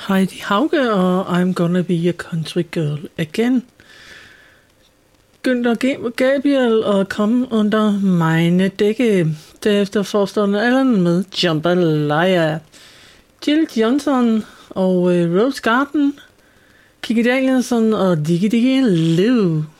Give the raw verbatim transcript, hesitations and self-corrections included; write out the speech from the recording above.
Heidi Hauge og I'm Gonna Be a Country Girl Again. Günther Gabriel og Kom under meine dække. Derefter forestående Allen med Jambalaya. Jill Johnson og Rose Garden. Kiki Danielson og Diggy Diggy Lou.